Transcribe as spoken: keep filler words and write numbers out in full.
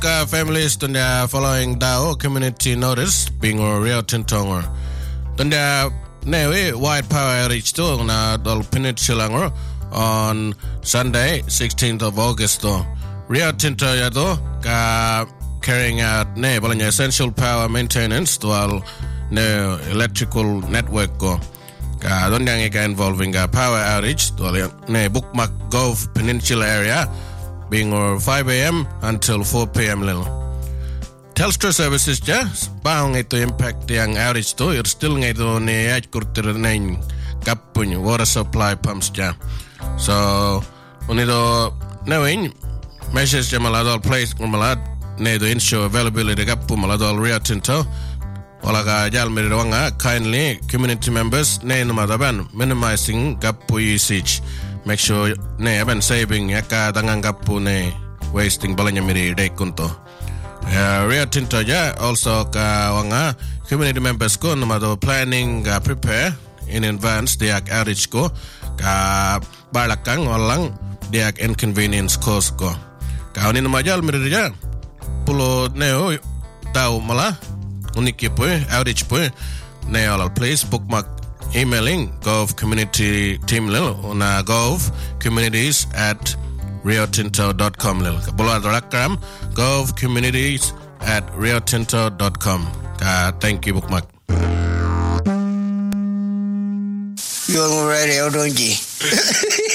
uh, families than the following Dao community notice being a Rio Tinto. Then the Navy White Power reached to na Dol Peninsula on Sunday, sixteenth of August. Rio Tinto yado ka carrying out ne balanya essential power maintenance to all ne electrical network go. Ka don yang ka involving a power outage to ne Bookmark Gove Peninsula area being or five a.m. until four p.m. little. Telstra services ja baong ito impact yang outage to ir still ngito ni aj kurtir nang kapun water supply pumps ja. So unito knowing measures ja maladol place malad ne to ensure availability kapu maladol Rio Tinto wala ka jal mirawanga kindly community members ne numadaban minimizing kapu usage. Make sure ne aban saving yaka tangang kapu ne wasting balanya miri day kunto. Uh, Rio Tinto ja also ka wanga community members ko namado planning uh, prepare in advance diak outage ko ka balakang walang diak inconvenience cost ko. Ka ni namajal miri ja pulo neo tau mala uniki po outage po ne all place bookmark emailing gov community team lil na gov communities at rio tinto dot com lil kabula darakram gov communities at rio tinto dot com. Uh, thank you bookmark. You're on radio, don't you?